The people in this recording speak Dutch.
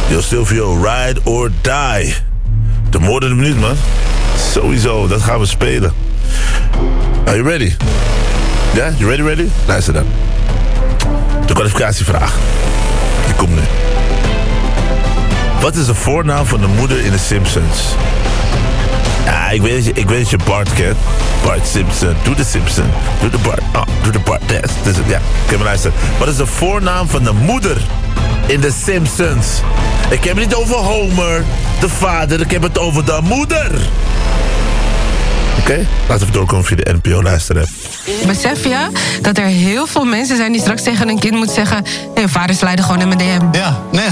Yo, Silvio, ride or die. De moordende minuut, man. Sowieso, dat gaan we spelen. Are you ready? Ja, you ready? Luister dan. De kwalificatievraag. Die komt nu. Wat is de voornaam van de moeder in de Simpsons? Ja, ik weet dat je Bart kent. Bart Simpson. Doe de Simpson. Doe de Bart. Oh, doe de Bart test. Dus, ja, ik heb me luisteren. Wat is de voornaam van de moeder in de Simpsons? Ik heb het niet over Homer, de vader. Ik heb het over de moeder. Oké, laten we doorkomen via de NPO luisteren. Besef je dat er heel veel mensen zijn die straks tegen een kind moeten zeggen... nee, vader slijden gewoon in mijn DM. Ja, nee.